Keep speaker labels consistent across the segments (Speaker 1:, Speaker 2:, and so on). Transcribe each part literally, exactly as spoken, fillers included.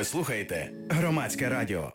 Speaker 1: Ви слухаєте Громадське радіо.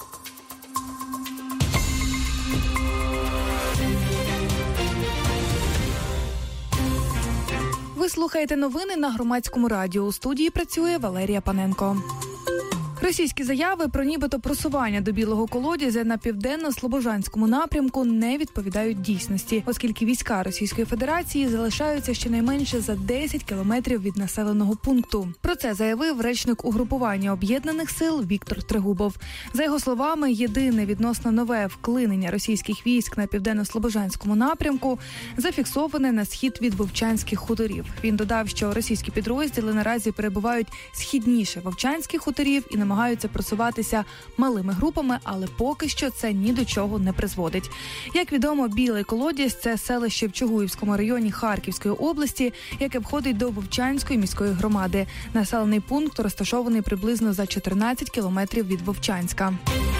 Speaker 2: Ви слухаєте новини на Громадському радіо. У студії працює Валерія Паненко. Російські заяви про нібито просування до Білого колодязя на південно-слобожанському напрямку не відповідають дійсності, оскільки війська Російської Федерації залишаються щонайменше за десять кілометрів від населеного пункту. Про це заявив речник угрупування Об'єднаних сил Віктор Трегубов. За його словами, єдине відносно нове вклинення російських військ на південно-слобожанському напрямку зафіксоване на схід від Вовчанських хуторів. Він додав, що російські підрозділи наразі перебувають східніше Вовчанських хуторів і намагаються просуватися малими групами, але поки що це ні до чого не призводить. Як відомо, Білий колодязь – це селище в Чугуївському районі Харківської області, яке входить до Вовчанської міської громади. Населений пункт розташований приблизно за чотирнадцять кілометрів від Вовчанська.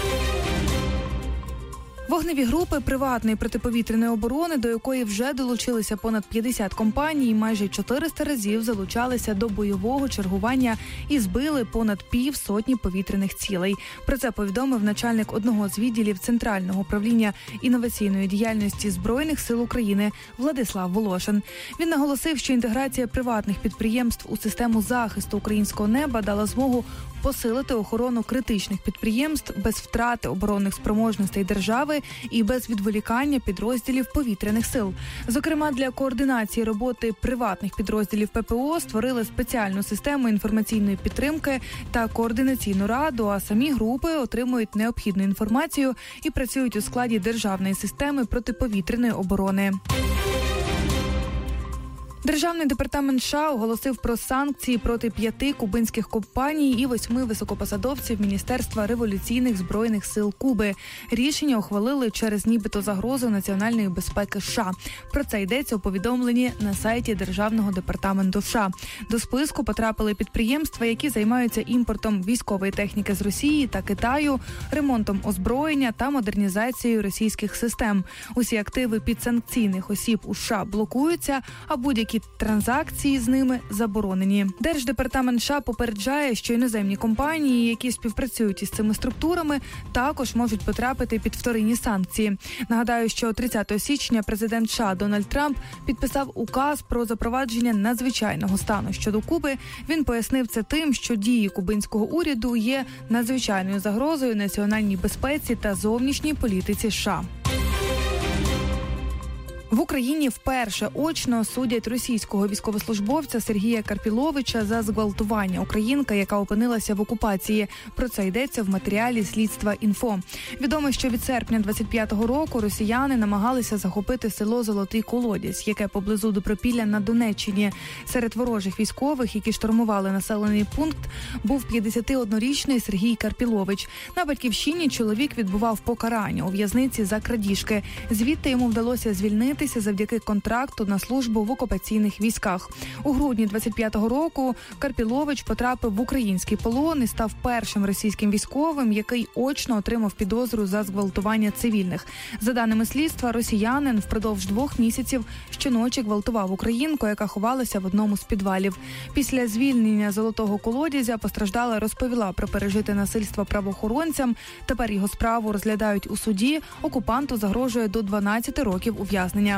Speaker 2: Вогневі групи приватної протиповітряної оборони, до якої вже долучилися понад п'ятдесят компаній, майже чотириста разів залучалися до бойового чергування і збили понад пів сотні повітряних цілей. Про це повідомив начальник одного з відділів Центрального управління інноваційної діяльності Збройних сил України Владислав Волошин. Він наголосив, що інтеграція приватних підприємств у систему захисту українського неба дала змогу посилити охорону критичних підприємств без втрати оборонних спроможностей держави і без відволікання підрозділів повітряних сил. Зокрема, для координації роботи приватних підрозділів ППО створили спеціальну систему інформаційної підтримки та координаційну раду, а самі групи отримують необхідну інформацію і працюють у складі державної системи протиповітряної оборони. Державний департамент США оголосив про санкції проти п'яти кубинських компаній і восьми високопосадовців Міністерства революційних збройних сил Куби. Рішення ухвалили через нібито загрозу національної безпеки США. Про це йдеться у повідомленні на сайті Державного департаменту США. До списку потрапили підприємства, які займаються імпортом військової техніки з Росії та Китаю, ремонтом озброєння та модернізацією російських систем. Усі активи підсанкційних осіб у США блокуються, а будь-які транзакції з ними заборонені. Держдепартамент США попереджає, що іноземні компанії, які співпрацюють із цими структурами, також можуть потрапити під вторинні санкції. Нагадаю, що тридцятого січня президент США Дональд Трамп підписав указ про запровадження надзвичайного стану щодо Куби. Він пояснив це тим, що дії кубинського уряду є надзвичайною загрозою національній безпеці та зовнішній політиці США. В Україні вперше очно судять російського військовослужбовця Сергія Карпіловича за зґвалтування українка, яка опинилася в окупації. Про це йдеться в матеріалі слідства «Інфо». Відомо, що від серпня двадцять п'ятого року росіяни намагалися захопити село Золотий Колодязь, яке поблизу Добропілля на Донеччині. Серед ворожих військових, які штурмували населений пункт, був п'ятдесятиоднорічний Сергій Карпілович. На Батьківщині чоловік відбував покарання у в'язниці за крадіжки. Звідти йому вдалося звільнити завдяки контракту на службу в окупаційних військах. У грудні двадцять п'ятого року Карпілович потрапив в український полон і став першим російським військовим, який очно отримав підозру за зґвалтування цивільних. За даними слідства, росіянин впродовж двох місяців щоночі гвалтував українку, яка ховалася в одному з підвалів. Після звільнення Золотого Колодязя постраждала розповіла про пережите насильство правоохоронцям. Тепер його справу розглядають у суді. Окупанту загрожує до дванадцяти років ув'язнення.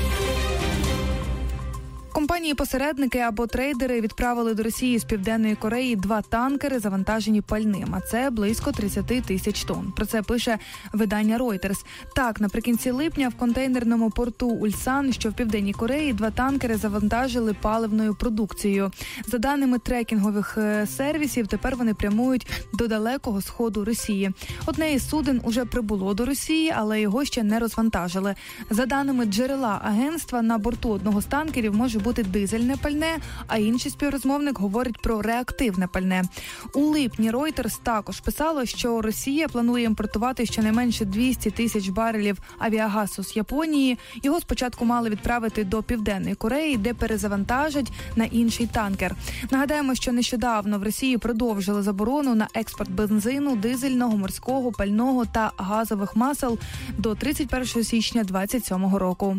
Speaker 2: Компанії-посередники або трейдери відправили до Росії з Південної Кореї два танкери, завантажені пальним, а це близько тридцять тисяч тонн. Про це пише видання Reuters. Так, наприкінці липня в контейнерному порту Ульсан, що в Південній Кореї, два танкери завантажили паливною продукцією. За даними трекінгових сервісів, тепер вони прямують до далекого сходу Росії. Одне із суден уже прибуло до Росії, але його ще не розвантажили. За даними джерела агентства, на борту одного з танкерів може бути дизельне пальне, а інший співрозмовник говорить про реактивне пальне. У липні Reuters також писало, що Росія планує імпортувати щонайменше двісті тисяч барелів авіагазу з Японії. Його спочатку мали відправити до Південної Кореї, де перезавантажать на інший танкер. Нагадаємо, що нещодавно в Росії продовжили заборону на експорт бензину, дизельного, морського, пального та газових масел до тридцять першого січня двадцять сьомого року.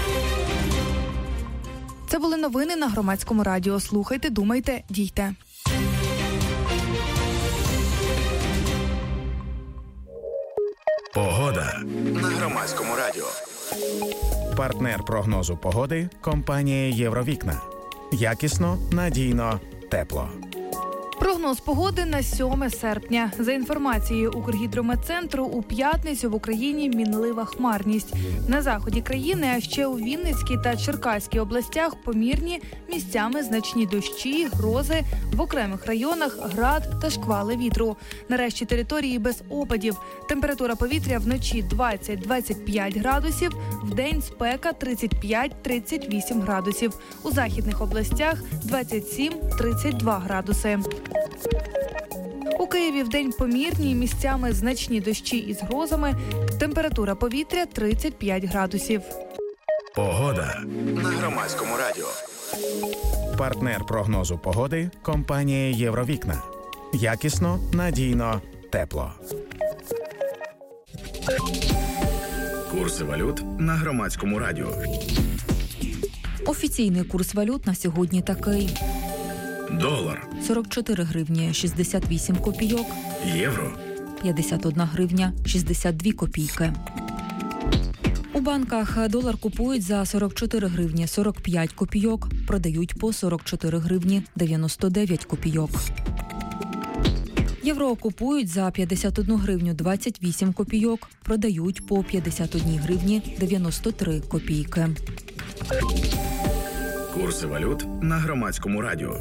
Speaker 2: Це були новини на Громадському радіо. Слухайте, думайте, дійте.
Speaker 1: Погода на Громадському радіо. Партнер прогнозу погоди – компанія «Євровікна». Якісно, надійно, тепло.
Speaker 2: Прогноз погоди на сьоме серпня. За інформацією Укргідрометцентру, у п'ятницю в Україні мінлива хмарність. На заході країни, а ще у Вінницькій та Черкаській областях помірні, місцями значні дощі, грози, в окремих районах град та шквали вітру. Нарешті території без опадів. Температура повітря вночі двадцять - двадцять п'ять градусів, вдень спека тридцять п'ять - тридцять вісім градусів. У західних областях двадцять сім - тридцять два градуси. У Києві вдень помірні, місцями значні дощі із грозами. Температура повітря тридцять п'ять градусів.
Speaker 1: Погода на Громадському радіо. Партнер прогнозу погоди – компанія «Євровікна». Якісно, надійно, тепло. Курси валют на Громадському радіо.
Speaker 3: Офіційний курс валют на сьогодні такий.
Speaker 1: Долар
Speaker 3: сорок чотири гривні шістдесят вісім копійок.
Speaker 1: Євро
Speaker 3: п'ятдесят одна гривня шістдесят дві копійки. У банках долар купують за сорок чотири гривні сорок п'ять копійок, продають по сорок чотири гривні дев'яносто дев'ять копійок. Євро купують за п'ятдесят одну гривню двадцять вісім копійок, продають по п'ятдесят одну гривні дев'яносто три копійки.
Speaker 1: Курси валют на Громадському радіо.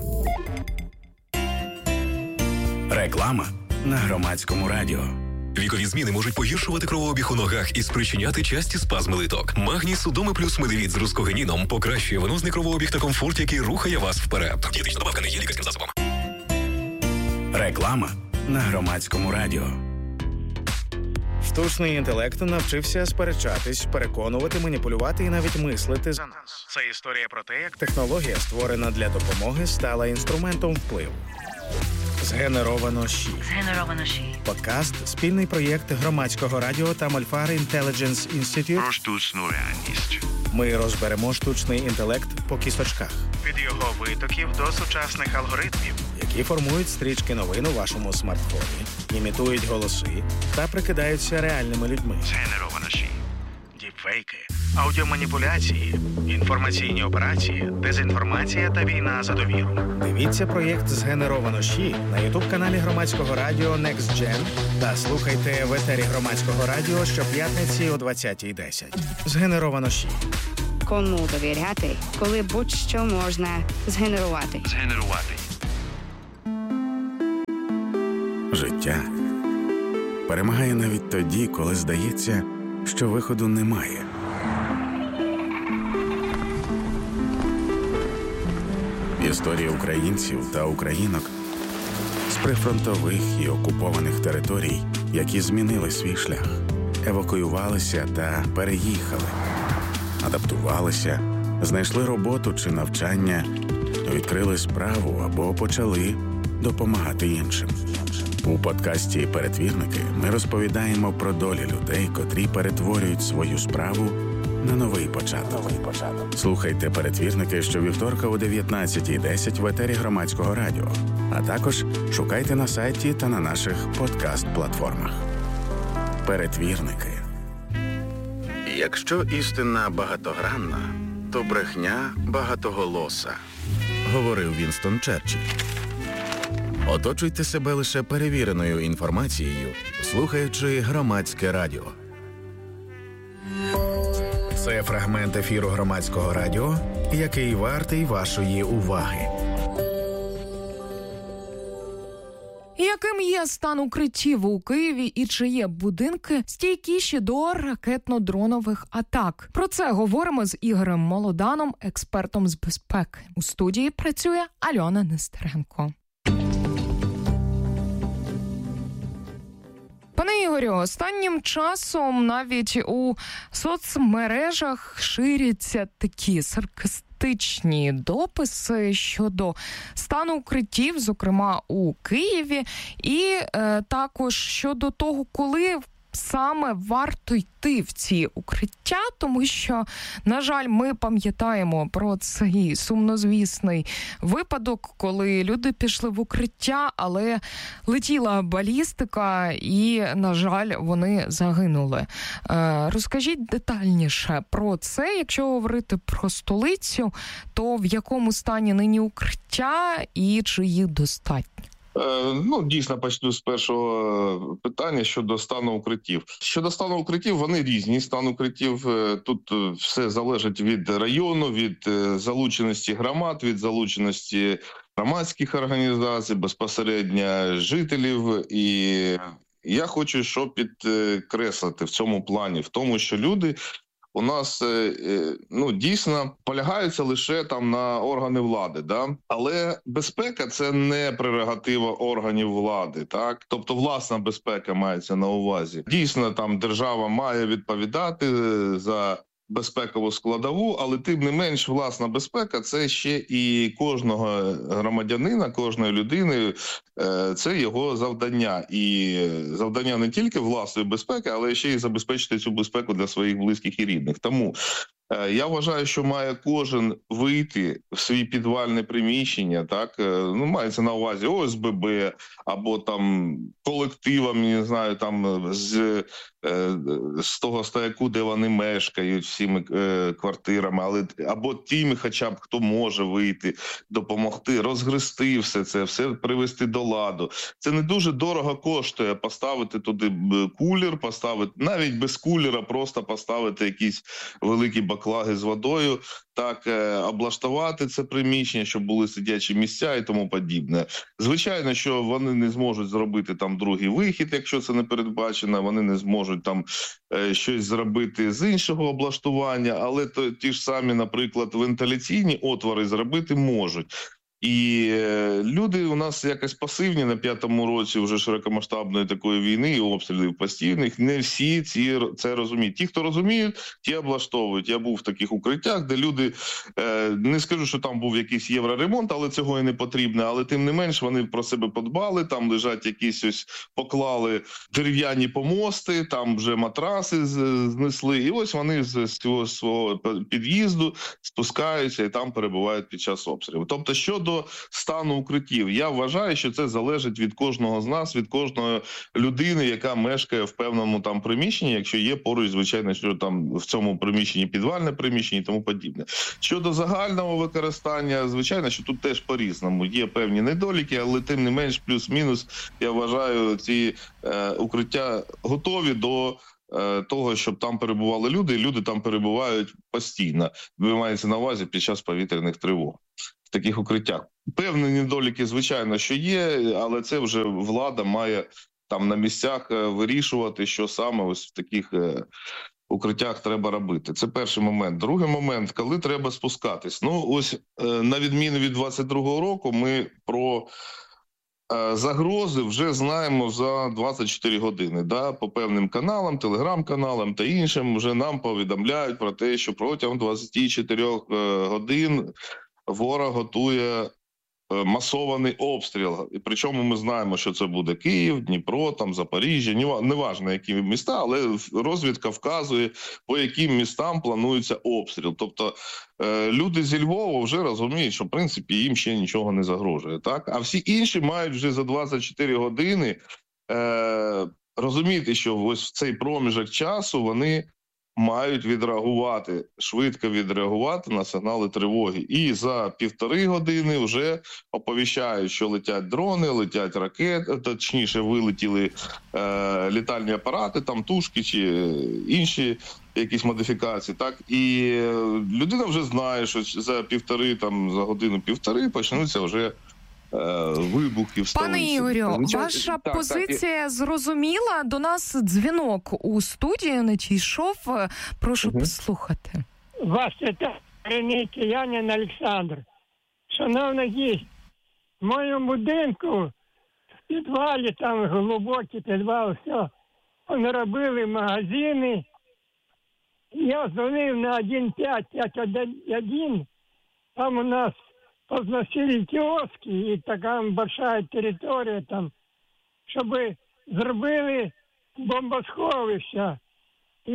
Speaker 1: Реклама на Громадському радіо.
Speaker 4: Вікові зміни можуть погіршувати кровообіг у ногах і спричиняти часті спазми литок. Магній Судоми плюс медивіт з рускогеніном покращує венозний кровообіг та комфорт, який рухає вас вперед. Дієтична добавка не є лікарським засобом.
Speaker 1: Реклама на Громадському радіо. Штучний інтелект навчився сперечатись, переконувати, маніпулювати і навіть мислити за нас. Це історія про те, як технологія, створена для допомоги, стала інструментом впливу. Згенеровано ЩІ.
Speaker 5: Згенеровано ЩІ.
Speaker 1: Подкаст – спільний проєкт Громадського радіо та Мольфар Intelligence Institute.
Speaker 6: Про штучну реальність.
Speaker 1: Ми розберемо штучний інтелект по кісочках. Від його витоків до сучасних алгоритмів, які формують стрічки новин у вашому смартфоні, імітують голоси та прикидаються реальними людьми.
Speaker 6: Згенеровано ЩІ.
Speaker 1: Діпфейки, аудіоманіпуляції, інформаційні операції, дезінформація та війна за довіру. Дивіться проєкт «Згенеровано ЩІ» на ютуб-каналі Громадського радіо Next Gen та слухайте в етері Громадського радіо щоп'ятниці о двадцятій десять. Згенеровано ЩІ.
Speaker 5: Кому довіряти, коли будь-що можна згенерувати?
Speaker 6: Згенерувати.
Speaker 1: Життя перемагає навіть тоді, коли здається, що виходу немає. Історія українців та українок з прифронтових і окупованих територій, які змінили свій шлях, евакуювалися та переїхали, адаптувалися, знайшли роботу чи навчання, відкрили справу або почали допомагати іншим. У подкасті «Перетвірники» ми розповідаємо про долі людей, котрі перетворюють свою справу на новий початок. Слухайте «Перетвірники» щовівторка о дев'ятнадцятій десять в етері Громадського радіо, а також шукайте на сайті та на наших подкаст-платформах. «Перетвірники». Якщо істина багатогранна, то брехня багатоголоса, говорив Вінстон Черчилль. Оточуйте себе лише перевіреною інформацією, слухаючи Громадське радіо. Це фрагмент ефіру Громадського радіо, який вартий вашої уваги.
Speaker 7: Яким є стан укриттів у Києві і чи є будинки стійкіші до ракетно-дронових атак? Про це говоримо з Ігорем Молоданом, експертом з безпеки. У студії працює Альона Нестеренко. Пане Ігорю, останнім часом навіть у соцмережах ширяться такі саркастичні дописи щодо стану укриттів, зокрема у Києві, і е, також щодо того, коли саме варто йти в ці укриття, тому що, на жаль, ми пам'ятаємо про цей сумнозвісний випадок, коли люди пішли в укриття, але летіла балістика і, на жаль, вони загинули. Е, розкажіть детальніше про це. Якщо говорити про столицю, то в якому стані нині укриття і чи їх достатньо?
Speaker 8: Ну, дійсно, почну з першого питання щодо стану укриттів. Щодо стану укриттів, вони різні. Стан укриттів, тут все залежить від району, від залученості громад, від залученості громадських організацій, безпосередньо жителів. І я хочу, щоб підкреслити в цьому плані, в тому, що люди у нас, ну, дійсно полягаються лише там на органи влади, да? Але безпека – це не прерогатива органів влади, так? Тобто власна безпека мається на увазі. Дійсно, там держава має відповідати за безпекову складову, але тим не менш власна безпека – це ще і кожного громадянина, кожної людини, це його завдання. І завдання не тільки власної безпеки, але ще й забезпечити цю безпеку для своїх близьких і рідних. Тому я вважаю, що має кожен вийти в свій підвальне приміщення, так, ну, мається на увазі О С Б Б або там колективами, не знаю, там з, з того стояку, де вони мешкають, всіми е, квартирами, але або тими, хоча б хто може вийти, допомогти, розгрести все це, все привести до ладу. Це не дуже дорого коштує поставити туди кулер, поставити навіть без кулера, просто поставити якісь великі баклаги з водою, так, облаштувати це приміщення, щоб були сидячі місця і тому подібне. Звичайно, що вони не зможуть зробити там другий вихід, якщо це не передбачено, вони не зможуть там е, щось зробити з іншого облаштування, але то, ті ж самі, наприклад, вентиляційні отвори зробити можуть. І люди у нас якось пасивні на п'ятому році вже широкомасштабної такої війни і обстрілів постійних. Не всі ці це розуміють. Ті, хто розуміють, ті облаштовують. Я був в таких укриттях, де люди, е, не скажу, що там був якийсь євроремонт, але цього і не потрібно. Але тим не менш вони про себе подбали, там лежать якісь ось, поклали дерев'яні помости, там вже матраси знесли. І ось вони з цього свого під'їзду спускаються і там перебувають під час обстрілу.Тобто, щодо До стану укриттів, я вважаю, що це залежить від кожного з нас, від кожної людини, яка мешкає в певному там приміщенні, якщо є поруч, звичайно, що там в цьому приміщенні підвальне приміщення і тому подібне. Щодо загального використання, звичайно, що тут теж по-різному. Є певні недоліки, але тим не менш плюс-мінус, я вважаю, ці е, укриття готові до того, щоб там перебували люди, і люди там перебувають постійно. Ви маєте на увазі під час повітряних тривог. В таких укриттях. Певні недоліки, звичайно, що є, але це вже влада має там на місцях вирішувати, що саме ось в таких укриттях треба робити. Це перший момент. Другий момент, коли треба спускатись. Ну, ось на відміну від двадцять другого року, ми про загрози вже знаємо за двадцять чотири години. Да? По певним каналам, телеграм-каналам та іншим вже нам повідомляють про те, що протягом двадцять чотири годин ворог готує масований обстріл. І причому ми знаємо, що це буде Київ, Дніпро, там Запоріжжя, неважно, які міста, але розвідка вказує, по яким містам планується обстріл. Тобто люди зі Львова вже розуміють, що в принципі їм ще нічого не загрожує. Так? А всі інші мають вже за двадцять чотири години е- розуміти, що ось в цей проміжок часу вони мають відреагувати, швидко відреагувати на сигнали тривоги. І за півтори години вже оповіщають, що летять дрони, летять ракети, точніше вилетіли е, літальні апарати, там тушки чи інші якісь модифікації. Так? І людина вже знає, що за півтори, там, за годину-півтори почнуться вже вибухи в столиці.
Speaker 7: Пане Ігорю, ваша так, позиція так, зрозуміла. До нас дзвінок у студію не дійшов. Прошу угу. послухати.
Speaker 9: Вас це корінний киянин Олександр. Шановна гість, в моєму будинку в підвалі, там глибокий підвал, все, вони робили магазини. Я дзвонив на один п'ять п'ять один, там у нас позносили киоски, і така большая територія там, щоб зробили бомбосховища. І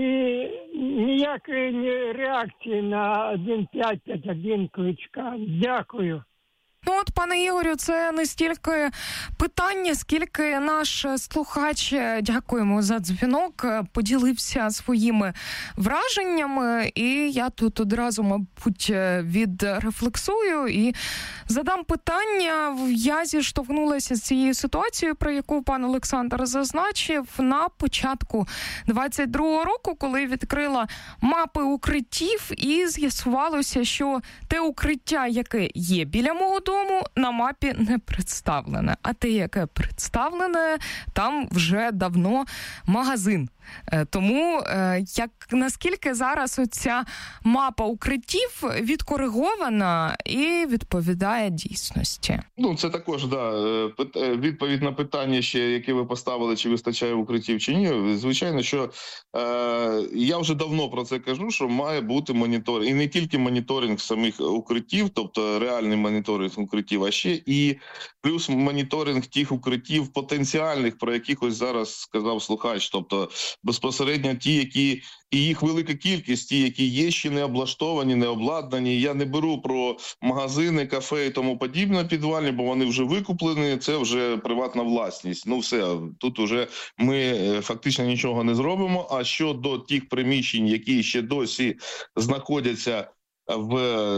Speaker 9: ніякої реакції на один п'ять п'ять один Кличка. Дякую.
Speaker 7: Ну от, пане Ігорю, це не стільки питання, скільки наш слухач, дякуємо за дзвінок, поділився своїми враженнями. І я тут одразу, мабуть, відрефлексую і задам питання. Я зіштовхнулася з цією ситуацією, про яку пан Олександр зазначив, на початку двадцять другого року, коли відкрила мапи укриттів, і з'ясувалося, що те укриття, яке є біля мого дому, на мапі не представлене. А те, яке представлене, там вже давно магазин. Тому як наскільки зараз оця мапа укриттів відкоригована і відповідає дійсності?
Speaker 8: Ну, це також, да, відповідь на питання ще, яке ви поставили, чи вистачає укриттів, чи ні. Звичайно, що е, я вже давно про це кажу, що має бути моніторинг. І не тільки моніторинг самих укриттів, тобто реальний моніторинг укриттів, а ще і плюс моніторинг тих укриттів потенціальних, про яких ось зараз сказав слухач, тобто безпосередньо ті, які, і їх велика кількість, ті, які є ще не облаштовані, не обладнані. Я не беру про магазини, кафе і тому подібне підвальні, бо вони вже викуплені, це вже приватна власність. Ну все, тут вже ми фактично нічого не зробимо. А щодо тих приміщень, які ще досі знаходяться в...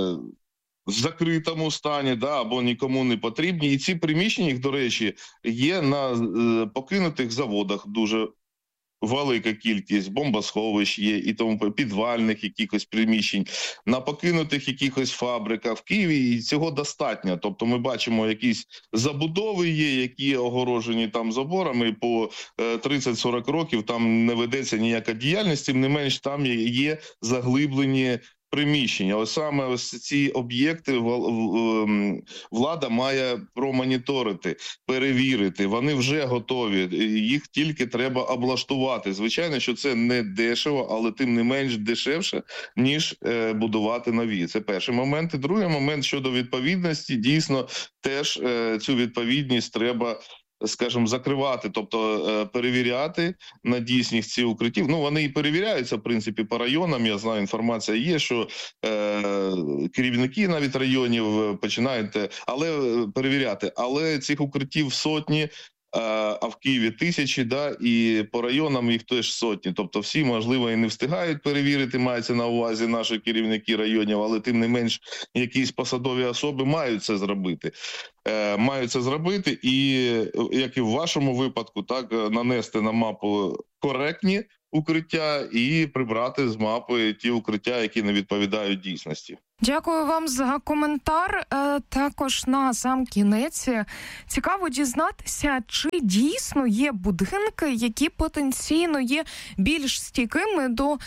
Speaker 8: в закритому стані, да, або нікому не потрібні. І ці приміщення, їх, до речі, є на е, покинутих заводах дуже велика кількість, бомбосховищ є, і тому підвальних якихось приміщень, на покинутих якихось фабриках. В Києві і цього достатньо. Тобто ми бачимо, якісь забудови є, які огорожені там заборами, по тридцять-сорок років там не ведеться ніяка діяльність, тим не менш там є заглиблені приміщення. Ось саме ось ці об'єкти влада має промоніторити, перевірити. Вони вже готові, їх тільки треба облаштувати. Звичайно, що це не дешево, але тим не менш дешевше, ніж е, будувати нові. Це перший момент. І другий момент щодо відповідності. Дійсно, теж е, цю відповідність треба, скажімо, закривати, тобто перевіряти на дійсність цих укриттів. Ну, вони і перевіряються, в принципі, по районам. Я знаю, інформація є, що е, керівники навіть районів починають але перевіряти. Але цих укриттів сотні, а в Києві тисячі, да, і по районам їх теж сотні. Тобто всі, можливо, і не встигають перевірити, мається на увазі наші керівники районів, але тим не менш якісь посадові особи мають це зробити. Е, мають це зробити і, як і в вашому випадку, так, нанести на мапу коректні укриття і прибрати з мапи ті укриття, які не відповідають дійсності.
Speaker 7: Дякую вам за коментар. Також на сам кінець цікаво дізнатися, чи дійсно є будинки, які потенційно є більш стійкими до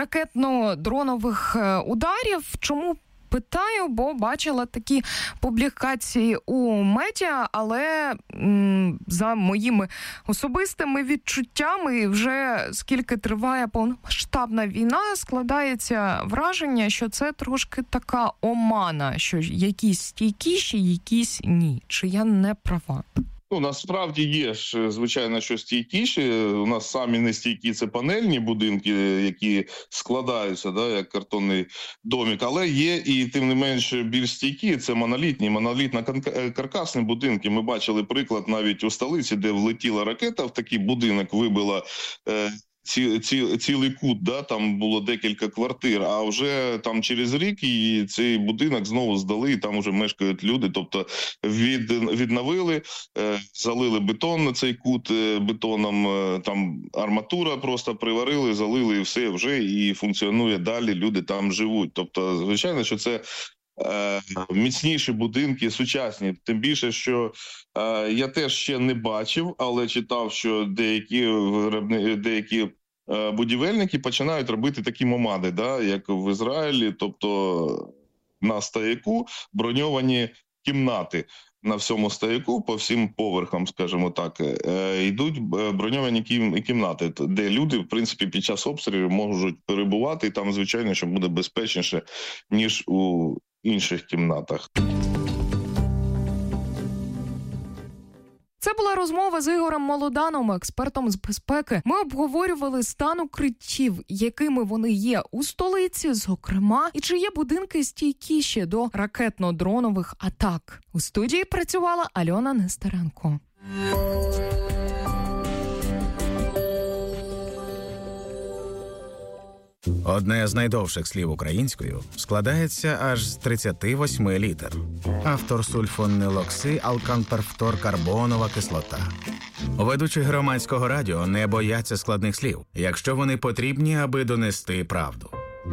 Speaker 7: ракетно-дронових ударів. Чому питаю, бо бачила такі публікації у медіа, але м, за моїми особистими відчуттями, вже скільки триває повномасштабна війна, складається враження, що це трошки така омана, що якісь стійкіші, якісь ні. Чи я не права?
Speaker 8: Ну, насправді є ж, звичайно, що стійкіші. У нас самі нестійкі – це панельні будинки, які складаються, да, як картонний домик. Але є і, тим не менш, більш стійкі – це монолітні, монолітно-каркасні будинки. Ми бачили приклад навіть у столиці, де влетіла ракета, в такий будинок вибила е- Ці, ці, цілий кут, да, там було декілька квартир, а вже там через рік і цей будинок знову здали, і там вже мешкають люди, тобто від, відновили, е, залили бетон на цей кут е, бетоном, е, там арматура просто приварили, залили і все вже, і функціонує далі, люди там живуть. Тобто, звичайно, що це міцніші будинки, сучасні. Тим більше, що е, я теж ще не бачив, але читав, що деякі виробни, деякі е, будівельники починають робити такі мамади, да, як в Ізраїлі, тобто на стояку броньовані кімнати. На всьому стояку, по всім поверхам, скажімо так, е, йдуть броньовані кімнати, де люди, в принципі, під час обстрілів можуть перебувати, і там, звичайно, що буде безпечніше, ніж у інших кімнатах.
Speaker 7: Це була розмова з Ігорем Молоданом, експертом з безпеки. Ми обговорювали стан укриттів, якими вони є у столиці, зокрема, і чи є будинки стійкіші до ракетно-дронових атак. У студії працювала Альона Нестеренко.
Speaker 1: Одне з найдовших слів українською складається аж з тридцяти восьми літер. Автор сульфонилокси алканперфторкарбонова кислота. Ведучі громадського радіо не бояться складних слів, якщо вони потрібні, аби донести правду.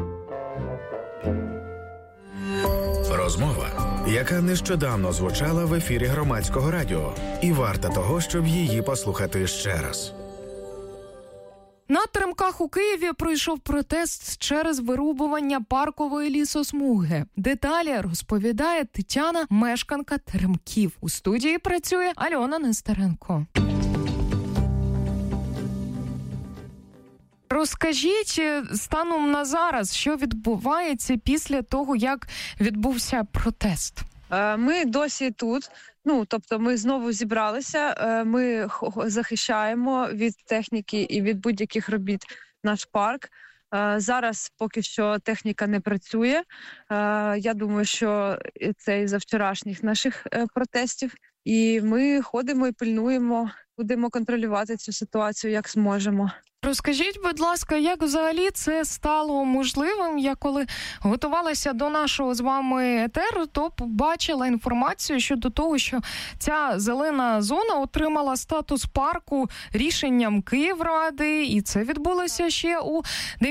Speaker 1: Розмова, яка нещодавно звучала в ефірі громадського радіо, і варта того, щоб її послухати ще раз.
Speaker 7: На теремках у Києві пройшов протест через вирубування паркової лісосмуги. Деталі розповідає Тетяна, мешканка Теремків. У студії працює Альона Нестеренко. Розкажіть станом на зараз, що відбувається після того, як відбувся протест?
Speaker 10: Ми досі тут, ну, тобто ми знову зібралися, ми захищаємо від техніки і від будь-яких робіт наш парк. Зараз поки що техніка не працює. Я думаю, що це із-за вчорашніх наших протестів. І ми ходимо і пильнуємо, будемо контролювати цю ситуацію, як зможемо.
Speaker 7: Розкажіть, будь ласка, як взагалі це стало можливим? Я коли готувалася до нашого з вами етеру, то побачила інформацію щодо того, що ця зелена зона отримала статус парку рішенням Київради, і це відбулося ще у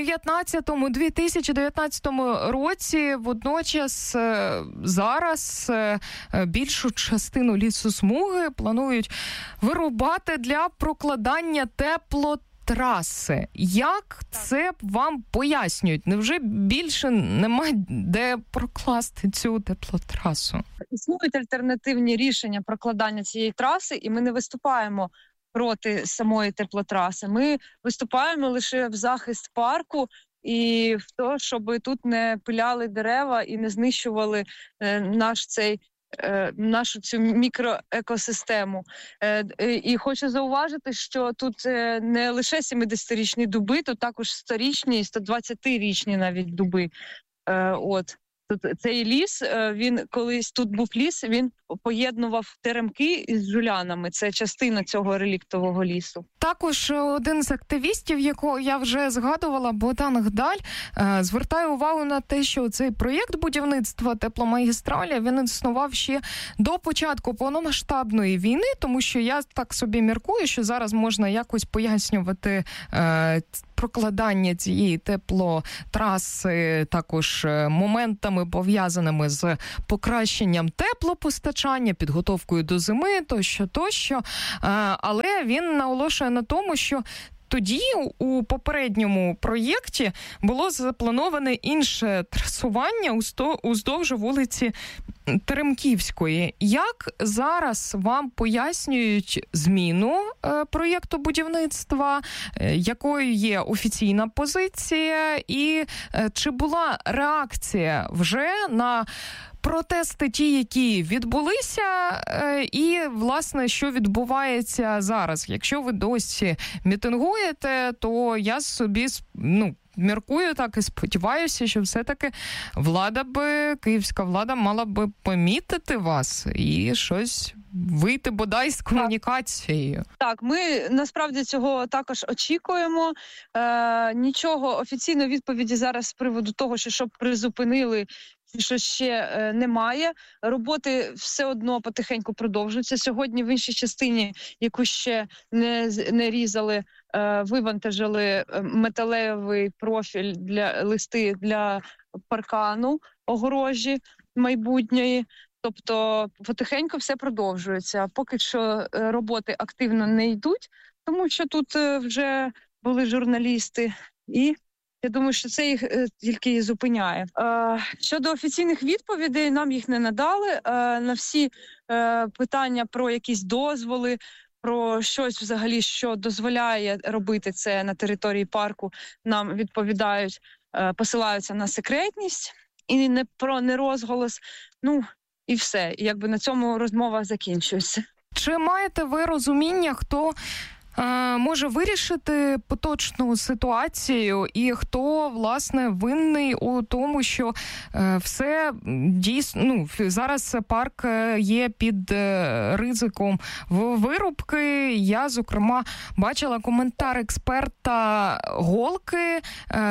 Speaker 7: дві тисячі дев'ятнадцятому році. Водночас зараз більшу частину лісосмуги планують вирубати для прокладання теплотраси. Траси. Як це вам пояснюють? Невже більше немає де прокласти цю теплотрасу?
Speaker 10: Існують альтернативні рішення прокладання цієї траси, і ми не виступаємо проти самої теплотраси. Ми виступаємо лише в захист парку і в те, щоб тут не пиляли дерева і не знищували е, наш цей нашу цю мікроекосистему. І хочу зауважити, що тут не лише сімдесятирічні дуби, тут також сторічні і сто двадцятирічні навіть дуби. От. Тут цей ліс, він колись тут був ліс, він поєднував теремки із жулянами. Це частина цього реліктового лісу.
Speaker 7: Також один з активістів, якого я вже згадувала, Богдан Гдаль, звертає увагу на те, що цей проєкт будівництва тепломагістралі, він існував ще до початку повномасштабної війни, тому що я так собі міркую, що зараз можна якось пояснювати е, прокладання цієї теплотраси також моментами, пов'язаними з покращенням теплопостачання, підготовкою до зими, тощо, тощо. Але він наголошує на тому, що тоді у попередньому проєкті було заплановане інше трасування уздовж вулиці Теремківської. Як зараз вам пояснюють зміну е, проєкту будівництва, е, якою є офіційна позиція, і е, чи була реакція вже на протести ті, які відбулися, е, і, власне, що відбувається зараз? Якщо ви досі мітингуєте, то я собі, ну, міркую так і сподіваюся, що все-таки влада би, київська влада мала би помітити вас і щось вийти бодай з комунікацією.
Speaker 10: Так, ми насправді цього також очікуємо. Е, нічого офіційної відповіді зараз з приводу того, що щоб призупинили, що ще е, немає. Роботи все одно потихеньку продовжуються. Сьогодні в іншій частині, яку ще не, не різали, е, вивантажили металевий профіль для листи для паркану огорожі майбутньої. Тобто потихеньку все продовжується. Поки що роботи активно не йдуть, тому що тут вже були журналісти, і я думаю, що це їх тільки і зупиняє. Щодо офіційних відповідей, нам їх не надали. На всі питання про якісь дозволи, про щось взагалі, що дозволяє робити це на території парку, нам відповідають, посилаються на секретність і не про нерозголос. Ну, і все. І якби на цьому розмова закінчується.
Speaker 7: чи маєте ви розуміння, хто може вирішити поточну ситуацію і хто, власне, винний у тому, що все дійсно, ну, зараз парк є під ризиком вирубки. Я, зокрема, бачила коментар експерта Голки,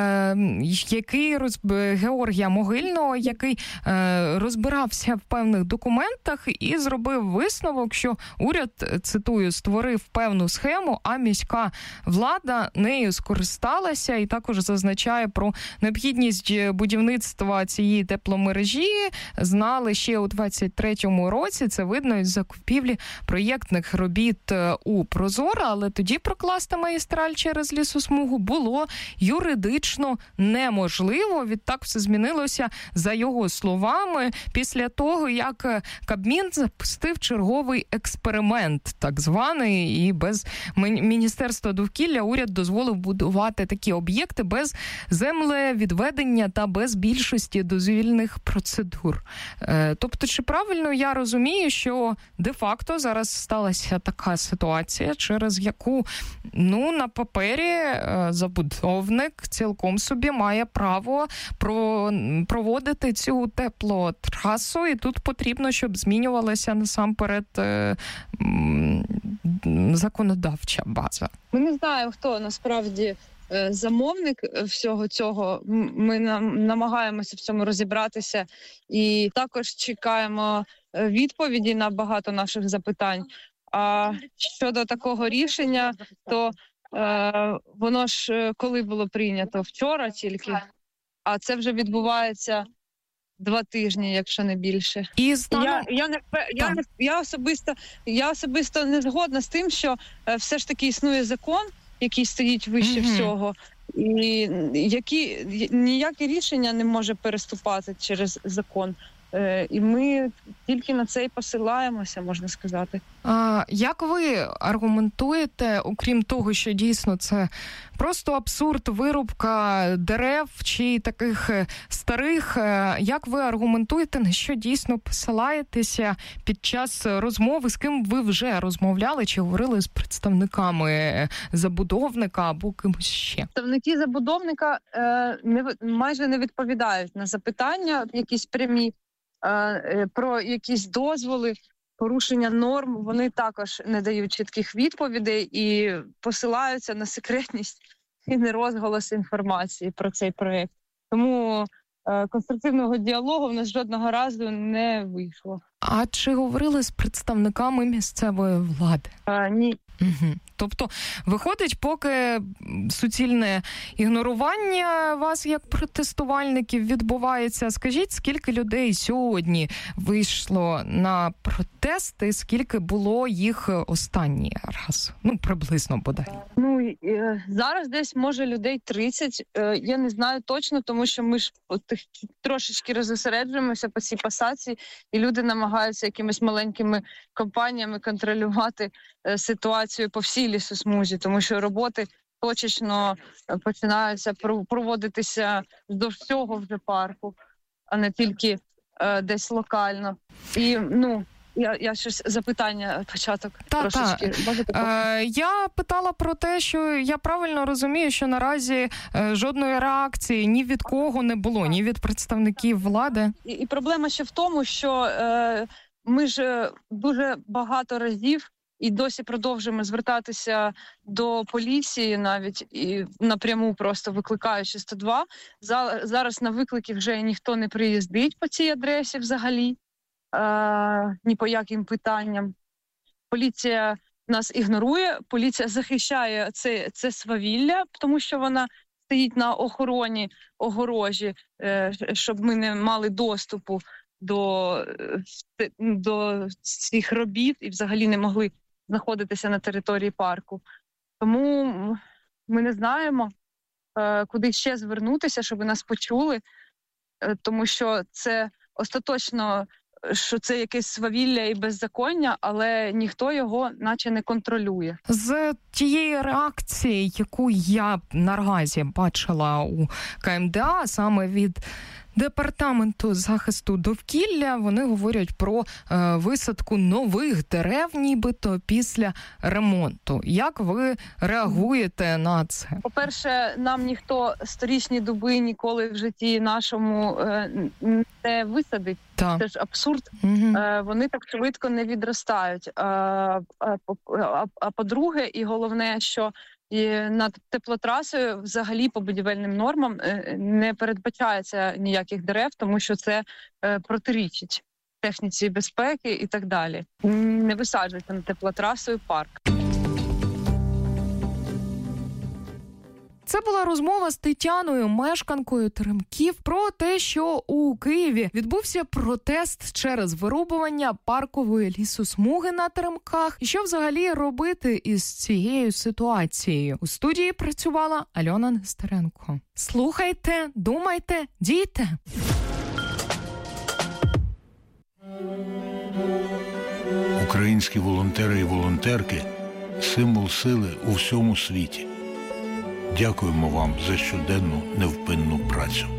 Speaker 7: який роз... Георгія Могильного, який розбирався в певних документах і зробив висновок, що уряд, цитую, створив певну схему, а міська влада нею скористалася, і також зазначає про необхідність будівництва цієї тепломережі. Знали ще у двадцять третьому році, це видно із закупівлі проєктних робіт у Прозоро, але тоді прокласти магістраль через лісосмугу було юридично неможливо. Відтак все змінилося, за його словами, після того, як Кабмін запустив черговий експеримент, так званий, і без Міністерства довкілля уряд дозволив будувати такі об'єкти без землевідведення та без більшості дозвільних процедур. Тобто, чи правильно я розумію, що де-факто зараз сталася така ситуація, через яку, ну, на папері забудовник цілком собі має право про, проводити цю теплотрасу, і тут потрібно, щоб змінювалася насамперед е, м, законодавча база.
Speaker 10: Ми не знаємо, хто насправді замовник всього цього. Ми намагаємося в цьому розібратися і також чекаємо відповіді на багато наших запитань. А щодо такого рішення, то е, воно ж коли було прийнято? Вчора тільки, а це вже відбувається два тижні, якщо не більше. І станом... я, я, не, я, не, я, особисто, я особисто не згодна з тим, що е, все ж таки існує закон, який стоїть вище mm-hmm. всього, і які, ніяке рішення не може переступати через закон. Е, і ми тільки на це і посилаємося, можна сказати.
Speaker 7: А як ви аргументуєте, окрім того, що дійсно це просто абсурд, вирубка дерев чи таких старих, як ви аргументуєте, на що дійсно посилаєтеся під час розмови, з ким ви вже розмовляли, чи говорили з представниками забудовника або кимось ще?
Speaker 10: Представники забудовника е, не, майже не відповідають на запитання, якісь прямі, е, про якісь дозволи, порушення норм, вони також не дають чітких відповідей і посилаються на секретність і нерозголос інформації про цей проєкт. Тому е, конструктивного діалогу в нас жодного разу не вийшло.
Speaker 7: А чи говорили з представниками місцевої влади?
Speaker 10: А, ні.
Speaker 7: Угу. Тобто, виходить, поки суцільне ігнорування вас як протестувальників відбувається. Скажіть, скільки людей сьогодні вийшло на протести, скільки було їх останній раз? Ну, приблизно бодай.
Speaker 10: Ну, зараз десь, може, людей тридцять. Я не знаю точно, тому що ми ж трошечки розосереджуємося по цій пасації, і люди намагаються якимись маленькими компаніями контролювати ситуацію по всій лісосмузі, тому що роботи точечно починаються проводитися вздовж всього вже парку, а не тільки е, десь локально. І, ну, я, я щось запитання початок
Speaker 7: та,
Speaker 10: трошечки.
Speaker 7: Та. Е, я питала про те, що я правильно розумію, що наразі е, жодної реакції ні від кого не було, ні від представників влади.
Speaker 10: І, і проблема ще в тому, що е, ми ж дуже багато разів і досі продовжуємо звертатися до поліції, навіть і напряму просто викликаючи сто два. Зараз на виклики вже ніхто не приїздить по цій адресі взагалі, е, ні по яким питанням. Поліція нас ігнорує, поліція захищає це, це свавілля, тому що вона стоїть на охороні, огорожі, е, щоб ми не мали доступу до, до цих робіт і взагалі не могли знаходитися на території парку. Тому ми не знаємо, куди ще звернутися, щоб нас почули, тому що це остаточно, що це якесь свавілля і беззаконня, але ніхто його наче не контролює.
Speaker 7: З тієї реакції, яку я наразі бачила у ка ем де а, саме від департаменту захисту довкілля. Вони говорять про е, висадку нових дерев, нібито після ремонту. Як ви реагуєте на це?
Speaker 10: По-перше, нам ніхто сторічні дуби ніколи в житті нашому е, не висадить.
Speaker 7: Так.
Speaker 10: Це ж абсурд.
Speaker 7: Угу.
Speaker 10: Е, вони так швидко не відростають. Е, а, а, а по-друге, і головне, що і над теплотрасою взагалі по будівельним нормам е, не передбачається ніяких дерев, тому що це е, протирічить техніці безпеки і так далі. Не висаджується над теплотрасою парк.
Speaker 7: Це була розмова з Тетяною, мешканкою Теремків, про те, що у Києві відбувся протест через вирубування паркової лісосмуги на Теремках. І що взагалі робити із цією ситуацією? У студії працювала Альона Нестеренко. Слухайте, думайте, дійте!
Speaker 11: Українські волонтери і волонтерки – символ сили у всьому світі. Дякуємо вам за щоденну невпинну працю.